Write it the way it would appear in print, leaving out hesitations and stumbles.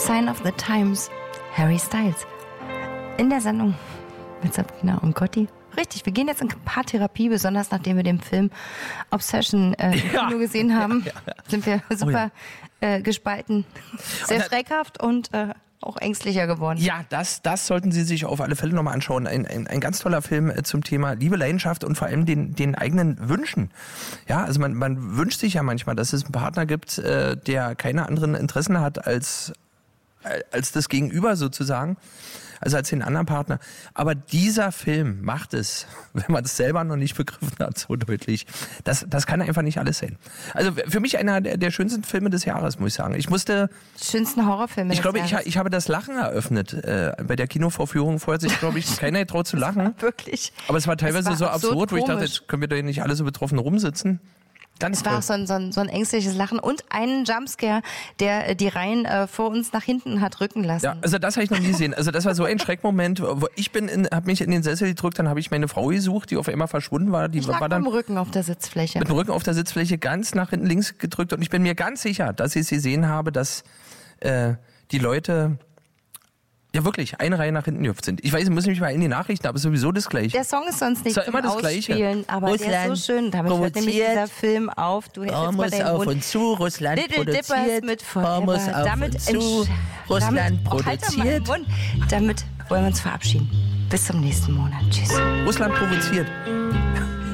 Sign of the Times, Harry Styles. In der Sendung mit Sabrina und Gotti. Richtig, wir gehen jetzt in Paartherapie, besonders nachdem wir den Film Obsession im Kino gesehen haben. Sind wir super gespalten. Sehr schreckhaft und auch ängstlicher geworden. Ja, das sollten Sie sich auf alle Fälle nochmal anschauen. Ein ganz toller Film zum Thema Liebe, Leidenschaft und vor allem den eigenen Wünschen. Ja, also man wünscht sich ja manchmal, dass es einen Partner gibt, der keine anderen Interessen hat als das Gegenüber sozusagen. Also als den anderen Partner. Aber dieser Film macht es, wenn man es selber noch nicht begriffen hat, so deutlich. Das kann einfach nicht alles sein. Also für mich einer der schönsten Filme des Jahres, muss ich sagen. Schönsten Horrorfilme Ich glaube, ich habe das Lachen eröffnet bei der Kinovorführung. Vorher hat sich, glaube ich, keiner getraut zu lachen. Wirklich. Aber es war teilweise so absurd, wo ich dachte, jetzt können wir doch hier nicht alle so betroffen rumsitzen. Es war auch so ein ängstliches Lachen und einen Jumpscare, der die Reihen vor uns nach hinten hat rücken lassen. Ja, also das habe ich noch nie gesehen. Also das war so ein Schreckmoment, wo ich habe mich in den Sessel gedrückt, dann habe ich meine Frau gesucht, die auf einmal verschwunden war. Die war dann mit dem Rücken auf der Sitzfläche. Mit dem Rücken auf der Sitzfläche ganz nach hinten links gedrückt und ich bin mir ganz sicher, dass ich es gesehen habe, dass die Leute ja wirklich eine Reihe nach hinten gehüpft sind. Ich weiß, ich muss mich mal in die Nachrichten, aber sowieso das Gleiche. Der Song ist sonst nicht zum Ausspielen, aber Russland der ist so schön. Damit hört nämlich dieser Film auf. Du hältst jetzt mal Hormus deinen auf Mund. und zu, Russland Little Dippers produziert. mit Forever. Hormus auf Damit und zu, Russland halt doch mal den produziert. Mund. Damit wollen wir uns verabschieden. Bis zum nächsten Monat. Tschüss. Russland provoziert.